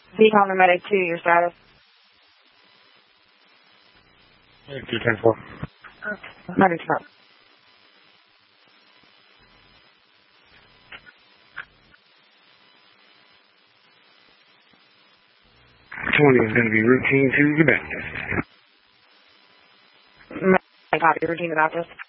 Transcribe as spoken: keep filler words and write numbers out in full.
Z Honda Medic two, your status. two ten four. Medic stop. twenty is going to be routine to the Baptist. Medic copy, routine to Baptist.